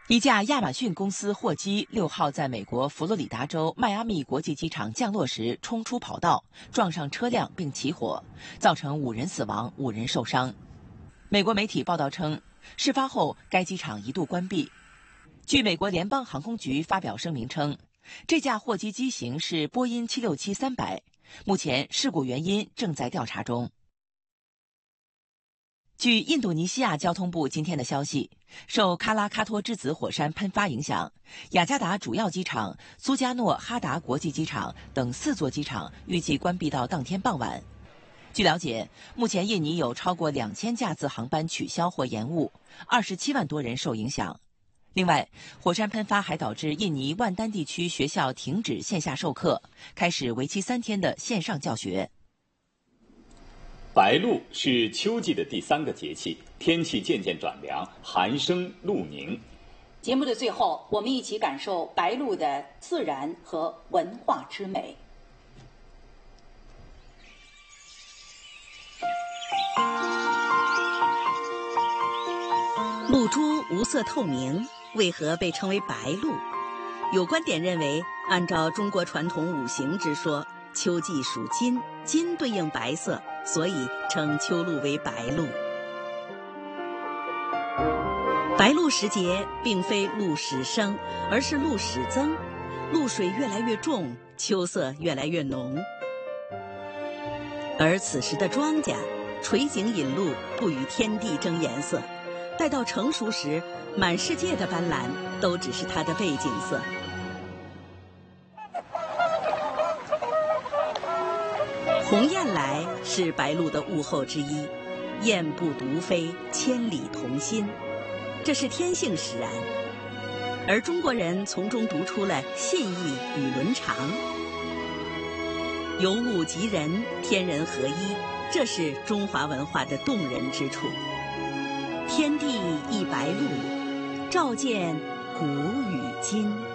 一架亚马逊公司货机6号在美国佛罗里达州迈阿密国际机场降落时冲出跑道，撞上车辆并起火，造成5人死亡、5人受伤。美国媒体报道称，事发后该机场一度关闭。据美国联邦航空局发表声明称，这架货机机型是波音767-300，目前事故原因正在调查中。据印度尼西亚交通部今天的消息，受喀拉喀托之子火山喷发影响，雅加达主要机场、苏加诺哈达国际机场等4座机场预计关闭到当天傍晚。据了解，目前印尼有超过2000架次航班取消或延误，27万多人受影响。另外，火山喷发还导致印尼万丹地区学校停止线下授课，开始为期3天的线上教学。 白露是秋季的第3个节气，天气渐渐转凉，寒生露凝。 节目的最后，我们一起感受白露的自然和文化之美。 露珠无色透明，为何被称为白露？有观点认为，按照中国传统5行之说，秋季属金，金对应白色，所以称秋露为白露。白露时节并非露始生，而是露始增，露水越来越重，秋色越来越浓。而此时的庄稼垂井引露，不与天地争颜色，待到成熟时，满世界的斑斓都只是它的背景色。鸿雁来是白露的物候之一，雁不独飞，千里同心，这是天性使然。而中国人从中读出了信义与伦常，由物及人，天人合一，这是中华文化的动人之处。天地一白露，照见古与今。